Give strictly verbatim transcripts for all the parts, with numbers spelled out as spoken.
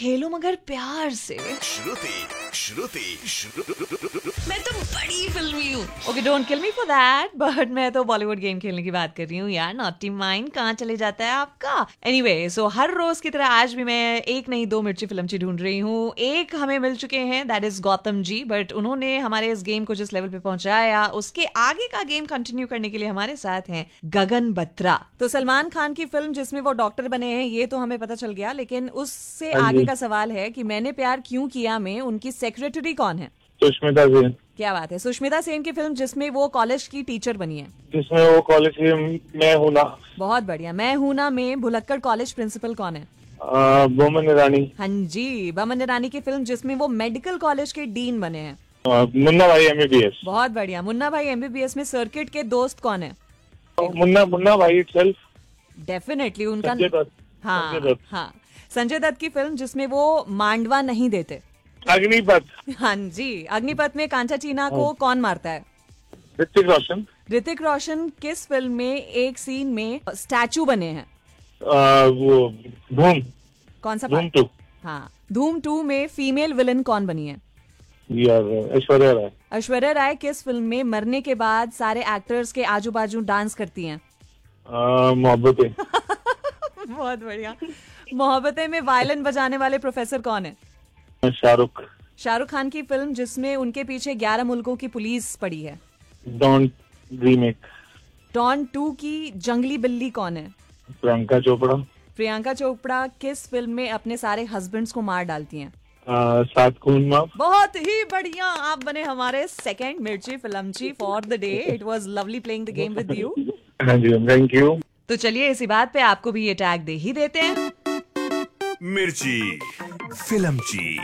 खेलो मगर प्यार से। श्रुति श्रुति श्रुति मैं तो बड़ी फिल्मी हूँ। Okay don't kill me for that, but मैं तो बॉलीवुड गेम खेलने की बात कर रही हूँ यार। नॉटी माइंड कहाँ चले जाता है आपका। एनीवे सो हर रोज की तरह आज भी मैं एक नहीं दो मिर्ची फिल्मची ढूंढ रही हूँ। एक हमें मिल चुके हैं, that is Gautam ji, but उन्होंने हमारे इस गेम को जिस लेवल पे पहुंचाया उसके आगे का गेम कंटिन्यू करने के लिए हमारे साथ हैं गगन बत्रा। तो सलमान खान की फिल्म जिसमें वो डॉक्टर बने हैं ये तो हमें पता चल गया, लेकिन उससे आगे का सवाल है कि मैंने प्यार क्यों किया में उनकी सेक्रेटरी कौन है? सुष्मिता सेन। क्या बात है। सुष्मिता सेन की फिल्म जिसमें वो कॉलेज की टीचर बनी है, जिसमें वो कॉलेज की मैं हूँ ना। बहुत बढ़िया। मैं हूं ना में भुलक्कड़ कॉलेज प्रिंसिपल कौन है? बोमन ईरानी। हाँ जी, बमन ईरानी की फिल्म जिसमें वो मेडिकल कॉलेज के डीन बने हैं। आ, मुन्ना भाई एमबीबीएस। बहुत बढ़िया। मुन्ना भाई एमबीबीएस में सर्किट के दोस्त कौन है? मुन्ना मुन्ना भाई इटसेल्फ। डेफिनेटली उनका। संजय दत्त। हाँ संजय दत्त। हाँ, संजय दत्त की फिल्म जिसमें वो मांडवा नहीं देते। अग्निपथ। हाँ जी, अग्निपथ में कांचा चीना को कौन मारता है? ऋतिक रोशन। ऋतिक रोशन किस फिल्म में एक सीन में स्टैचू बने हैं? आ, वो धूम। कौन सा धूम पार्ट? टू। हाँ, धूम टू में फीमेल विलन कौन बनी है? यार ऐश्वर्या राय। ऐश्वर्या राय किस फिल्म में मरने के बाद सारे एक्टर्स के आजू बाजू डांस करती हैं? मोहब्बतें। बहुत बढ़िया। मोहब्बतें में वायलिन बजाने वाले प्रोफेसर कौन है? शाहरुख। शाहरुख खान की फिल्म जिसमें उनके पीछे ग्यारह मुल्कों की पुलिस पड़ी है। Don remake. डॉन टू की जंगली बिल्ली कौन है? प्रियंका चोपड़ा। प्रियंका चोपड़ा किस फिल्म में अपने सारे हस्बैंड्स को मार डालती हैं? सात खून माफ। बहुत ही बढ़िया। आप बने हमारे सेकंड मिर्ची फिल्मची for the day. It was lovely playing the game with you. हाँ जी, थैंक यू। तो चलिए इसी बात पे आपको भी ये टैग दे ही देते हैं। मिर्ची फिल्मची।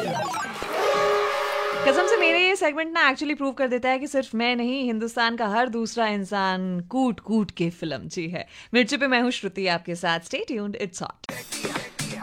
कसम से मेरे ये सेगमेंट ना एक्चुअली प्रूव कर देता है कि सिर्फ मैं नहीं, हिंदुस्तान का हर दूसरा इंसान कूट कूट के फिल्मची है। मिर्ची पे मैं हूँ श्रुति आपके साथ। Stay tuned, it's hot.